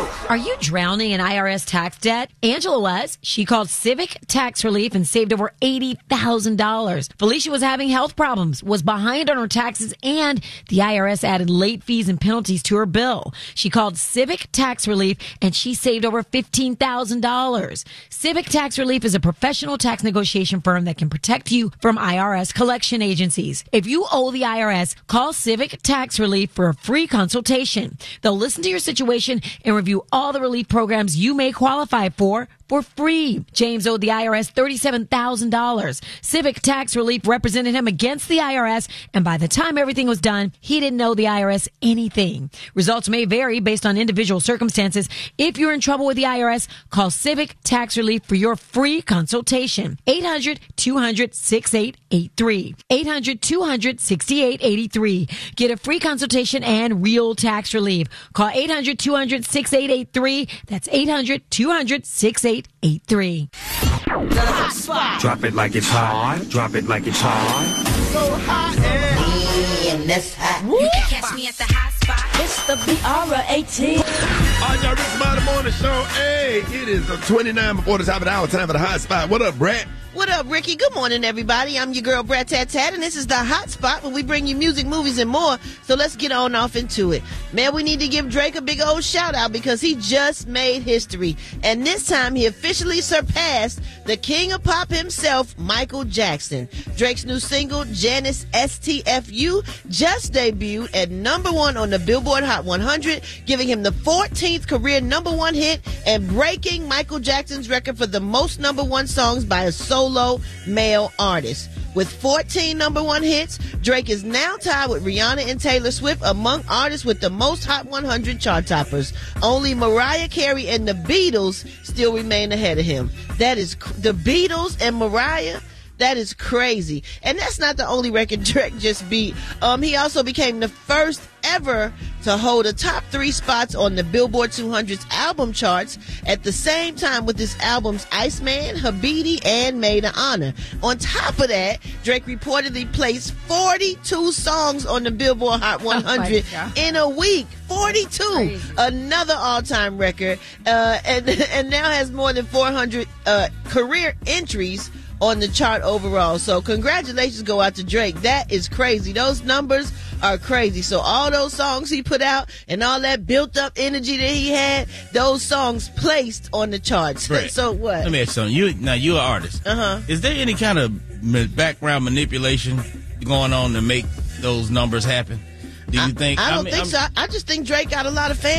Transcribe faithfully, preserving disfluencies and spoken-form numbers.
Are you drowning in I R S tax debt? Angela was. She called Civic Tax Relief and saved over eighty thousand dollars. Felicia was having health problems, was behind on her taxes, and the I R S added late fees and penalties to her bill. She called Civic Tax Relief and she saved over fifteen thousand dollars. Civic Tax Relief is a professional tax negotiation firm that can protect you from I R S collection agencies. If you owe the I R S, call Civic Tax Relief for a free consultation. They'll listen to your situation and review all the relief programs you may qualify for for free. James owed the I R S thirty-seven thousand dollars. Civic Tax Relief represented him against the I R S, and by the time everything was done, he didn't owe the I R S anything. Results may vary based on individual circumstances. If you're in trouble with the I R S, call Civic Tax Relief for your free consultation. eight hundred, two hundred, sixty-eight eighty-three. eight hundred, two hundred, sixty-eight eighty-three. Get a free consultation and real tax relief. Call eight hundred, two hundred, sixty-eight eighty-three. That's eight hundred, two hundred, sixty-eight eighty-three. The hot spot. Drop it like it's hot. Drop it like it's hot. So hot and in this hot. you can catch me at the hot spot. It's the B R eighteen. All right, y'all, Rick Smiley Morning Show. Hey, it is a twenty-nine before the top of the hour. Time for the hot spot. What up, Brett? What up, Ricky? Good morning, everybody. I'm your girl, Brat Tat Tat, and this is the Hot Spot where we bring you music, movies, and more. So let's get on off into it. Man, we need to give Drake a big old shout out because he just made history. And this time he officially surpassed the king of pop himself, Michael Jackson. Drake's new single, Janice S T F U, just debuted at number one on the Billboard Hot one hundred, giving him the fourteenth career number one hit and breaking Michael Jackson's record for the most number one songs by a solo Solo male artist. With fourteen number one hits, Drake is now tied with Rihanna and Taylor Swift among artists with the most Hot one hundred chart toppers. Only Mariah Carey and the Beatles still remain ahead of him. That is cr- the Beatles and Mariah. That is crazy. And that's not the only record Drake just beat. Um, he also became the first ever to hold a top three spots on the Billboard two hundred's album charts at the same time with his albums Iceman, Habibi, and Made of Honor. On top of that, Drake reportedly placed forty-two songs on the Billboard Hot one hundred oh in a week. forty-two. Crazy. Another all-time record. Uh, and, and now has more than four hundred uh, career entries on the chart overall. So congratulations go out to Drake. That is crazy. Those numbers are crazy. So all those songs he put out and all that built up energy that he had, those songs placed on the charts. Brett, So what? Let me ask you something. You, now, you're an artist. Uh-huh. Is there any kind of ma- background manipulation going on to make those numbers happen? Do you I, think? I don't mean, think I'm, so. I, I just think Drake got a lot of fans.